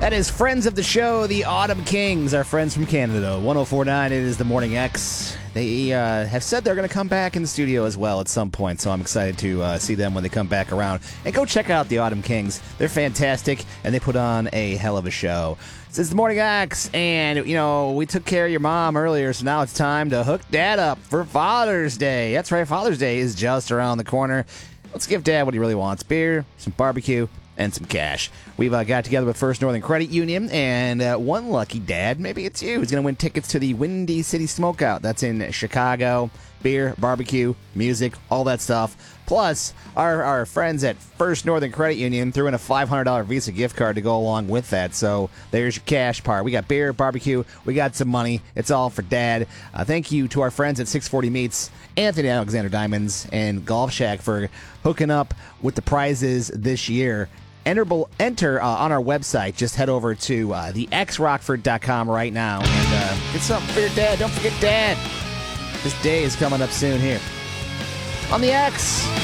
That is friends of the show, the Autumn Kings, our friends from Canada. 104.9, it is the Morning X. They have said they're going to come back in the studio as well at some point, so I'm excited to see them when they come back around. And go check out the Autumn Kings. They're fantastic, and they put on a hell of a show. This is the Morning X, and, we took care of your mom earlier, so now it's time to hook Dad up for Father's Day. That's right, Father's Day is just around the corner. Let's give Dad what he really wants. Beer, some barbecue, and some cash. We've got together with First Northern Credit Union, and one lucky dad, maybe it's you, who's going to win tickets to the Windy City Smokeout. That's in Chicago. Beer, barbecue, music, all that stuff. Plus, our friends at First Northern Credit Union threw in a $500 Visa gift card to go along with that. So there's your cash part. We got beer, barbecue, we got some money. It's all for Dad. Thank you to our friends at 640 Meats, Anthony Alexander Diamonds, and Golf Shack for hooking up with the prizes this year. Enter on our website. Just head over to thexrockford.com right now and get something for your dad. Don't forget Dad. This day is coming up soon here on the X.